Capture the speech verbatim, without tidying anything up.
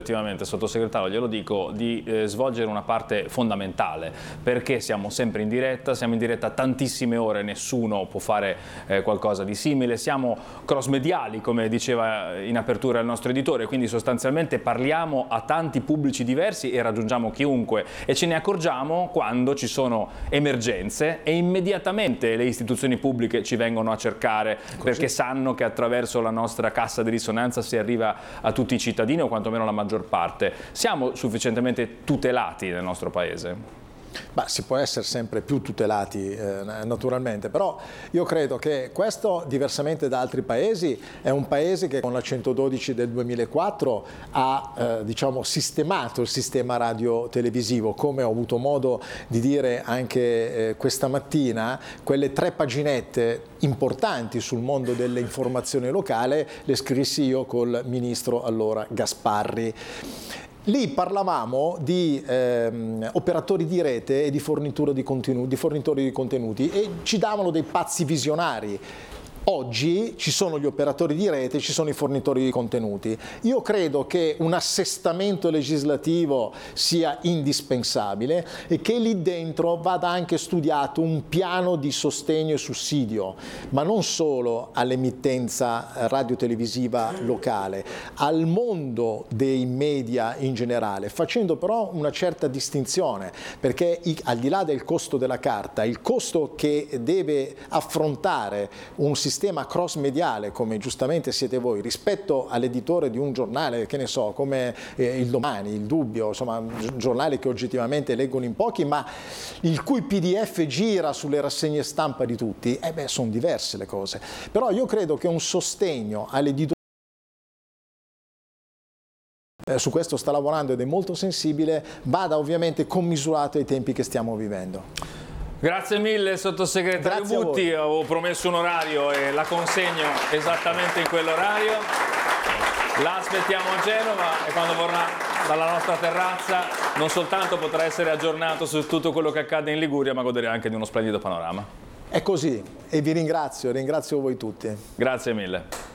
Effettivamente, sottosegretario, glielo dico, di eh, svolgere una parte fondamentale, perché siamo sempre in diretta, siamo in diretta tantissime ore, nessuno può fare eh, qualcosa di simile, siamo cross-mediali, come diceva in apertura il nostro editore, quindi sostanzialmente parliamo a tanti pubblici diversi e raggiungiamo chiunque, e ce ne accorgiamo quando ci sono emergenze e immediatamente le istituzioni pubbliche ci vengono a cercare. Così. Perché sanno che attraverso la nostra cassa di risonanza si arriva a tutti i cittadini, o quantomeno la maggior parte. Siamo sufficientemente tutelati nel nostro paese? Bah, si può essere sempre più tutelati eh, naturalmente, però io credo che questo, diversamente da altri paesi, è un paese che con la centododici del duemilaquattro ha eh, diciamo, sistemato il sistema radio-televisivo, come ho avuto modo di dire anche eh, questa mattina. Quelle tre paginette importanti sul mondo dell'informazione locale le scrissi io col ministro allora Gasparri. Lì parlavamo di ehm, operatori di rete e di, fornitura di, contenuti, di fornitori di contenuti, e ci davano dei pazzi visionari. Oggi ci sono gli operatori di rete, ci sono i fornitori di contenuti. Io credo che un assestamento legislativo sia indispensabile e che lì dentro vada anche studiato un piano di sostegno e sussidio, ma non solo all'emittenza radiotelevisiva locale, al mondo dei media in generale, facendo però una certa distinzione, perché al di là del costo della carta, il costo che deve affrontare un sistema sistema cross mediale, come giustamente siete voi, rispetto all'editore di un giornale, che ne so, come eh, il Domani, il Dubbio, insomma, giornali che oggettivamente leggono in pochi, ma il cui P D F gira sulle rassegne stampa di tutti, eh beh, sono diverse le cose. Però io credo che un sostegno all'editore, eh, su questo sta lavorando ed è molto sensibile, vada ovviamente commisurato ai tempi che stiamo vivendo. Grazie mille sottosegretario Grazie Butti, avevo promesso un orario e la consegno esattamente in quell'orario. La aspettiamo a Genova e quando vorrà dalla nostra terrazza non soltanto potrà essere aggiornato su tutto quello che accade in Liguria, ma goderà anche di uno splendido panorama. È così, e vi ringrazio, ringrazio voi tutti. Grazie mille.